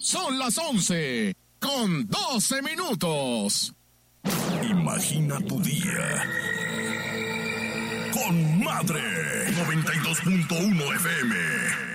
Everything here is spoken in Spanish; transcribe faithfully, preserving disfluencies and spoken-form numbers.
Son las once con doce minutos. Imagina tu día con Madre noventa y dos punto uno F M.